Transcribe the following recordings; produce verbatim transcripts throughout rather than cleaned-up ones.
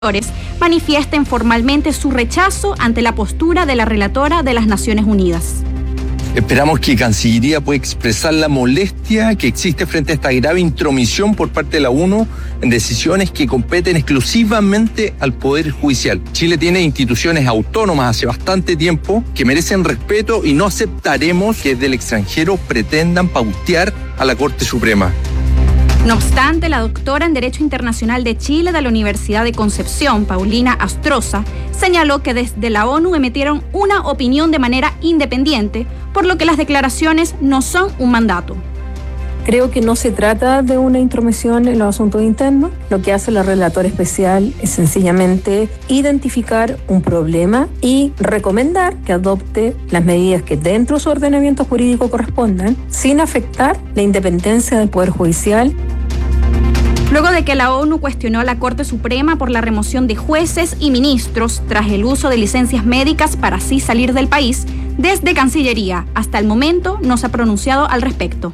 manifiesten formalmente su rechazo ante la postura de la relatora de las Naciones Unidas. Esperamos que Cancillería pueda expresar la molestia que existe frente a esta grave intromisión por parte de la ONU en decisiones que competen exclusivamente al Poder Judicial. Chile tiene instituciones autónomas hace bastante tiempo que merecen respeto y no aceptaremos que desde el extranjero pretendan pautear a la Corte Suprema. No obstante, la doctora en Derecho Internacional de Chile de la Universidad de Concepción, Paulina Astroza, señaló que desde la ONU emitieron una opinión de manera independiente, por lo que las declaraciones no son un mandato. Creo que no se trata de una intromisión en los asuntos internos. Lo que hace la relatora especial es sencillamente identificar un problema y recomendar que adopte las medidas que dentro de su ordenamiento jurídico correspondan, sin afectar la independencia del Poder Judicial. Luego de que la ONU cuestionó a la Corte Suprema por la remoción de jueces y ministros tras el uso de licencias médicas para así salir del país, desde Cancillería hasta el momento no se ha pronunciado al respecto.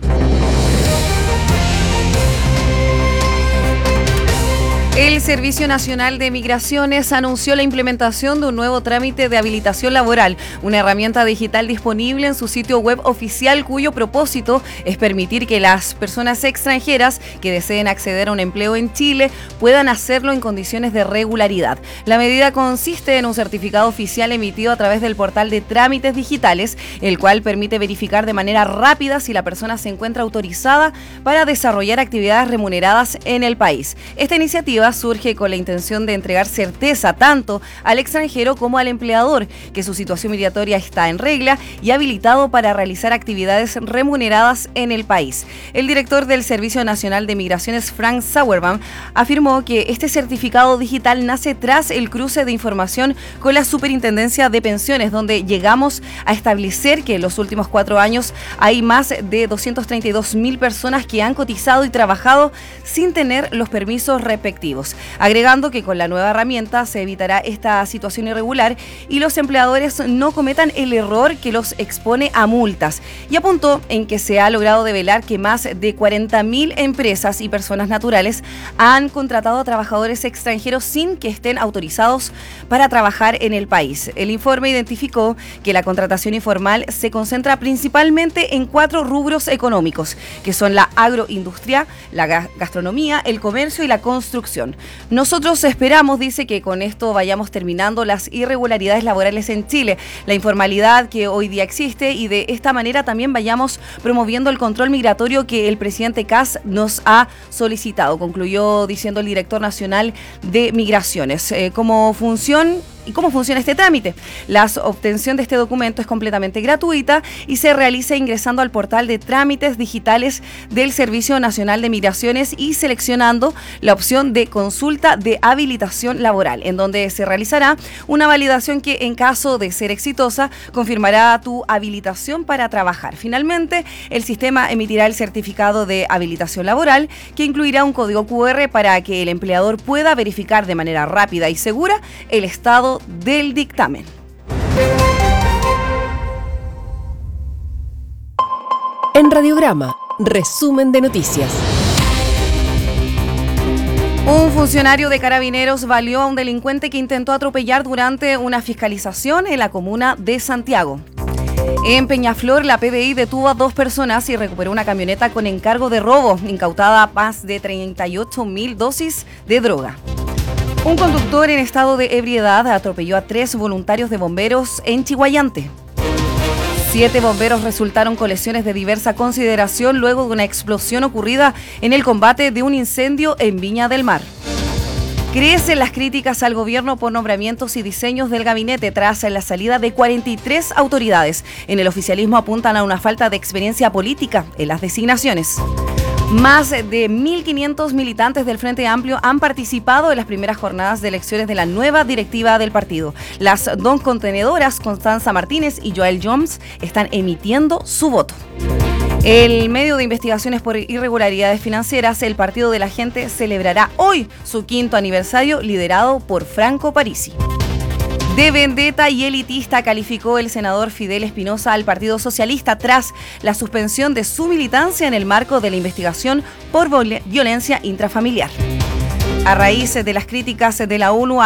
El Servicio Nacional de Migraciones anunció la implementación de un nuevo trámite de habilitación laboral, una herramienta digital disponible en su sitio web oficial cuyo propósito es permitir que las personas extranjeras que deseen acceder a un empleo en Chile puedan hacerlo en condiciones de regularidad. La medida consiste en un certificado oficial emitido a través del portal de trámites digitales, el cual permite verificar de manera rápida si la persona se encuentra autorizada para desarrollar actividades remuneradas en el país. Esta iniciativa surge con la intención de entregar certeza tanto al extranjero como al empleador que su situación migratoria está en regla y habilitado para realizar actividades remuneradas en el país. El director del Servicio Nacional de Migraciones, Frank Sauerbaum, afirmó que este certificado digital nace tras el cruce de información con la Superintendencia de Pensiones, donde llegamos a establecer que en los últimos cuatro años hay más de doscientas treinta y dos mil personas que han cotizado y trabajado sin tener los permisos respectivos. Agregando que con la nueva herramienta se evitará esta situación irregular y los empleadores no cometan el error que los expone a multas. Y apuntó en que se ha logrado develar que más de cuarenta mil empresas y personas naturales han contratado a trabajadores extranjeros sin que estén autorizados para trabajar en el país. El informe identificó que la contratación informal se concentra principalmente en cuatro rubros económicos, que son la agroindustria, la gastronomía, el comercio y la construcción. Nosotros esperamos, dice, que con esto vayamos terminando las irregularidades laborales en Chile, la informalidad que hoy día existe y de esta manera también vayamos promoviendo el control migratorio que el presidente Kast nos ha solicitado, concluyó diciendo el director nacional de Migraciones. Eh, como función ¿Y cómo funciona este trámite? La obtención de este documento es completamente gratuita y se realiza ingresando al portal de trámites digitales del Servicio Nacional de Migraciones y seleccionando la opción de consulta de habilitación laboral, en donde se realizará una validación que, en caso de ser exitosa, confirmará tu habilitación para trabajar. Finalmente, el sistema emitirá el certificado de habilitación laboral, que incluirá un código cu erre para que el empleador pueda verificar de manera rápida y segura el estado del dictamen. En Radiograma, resumen de noticias. Un funcionario de Carabineros baleó a un delincuente que intentó atropellar durante una fiscalización en la comuna de Santiago. En Peñaflor, la P D I detuvo a dos personas y recuperó una camioneta con encargo de robo, incautada más de treinta y ocho mil dosis de droga. Un conductor en estado de ebriedad atropelló a tres voluntarios de bomberos en Chiguayante. Siete bomberos resultaron con lesiones de diversa consideración luego de una explosión ocurrida en el combate de un incendio en Viña del Mar. Crecen las críticas al gobierno por nombramientos y diseños del gabinete tras la salida de cuarenta y tres autoridades. En el oficialismo apuntan a una falta de experiencia política en las designaciones. Más de mil quinientos militantes del Frente Amplio han participado en las primeras jornadas de elecciones de la nueva directiva del partido. Las dos contenedoras, Constanza Martínez y Joel Jones, están emitiendo su voto. El medio de investigaciones por irregularidades financieras, el Partido de la Gente, celebrará hoy su quinto aniversario, liderado por Franco Parisi. De vendetta y elitista calificó el senador Fidel Espinosa al Partido Socialista tras la suspensión de su militancia en el marco de la investigación por violencia intrafamiliar. A raíz de las críticas de la ONU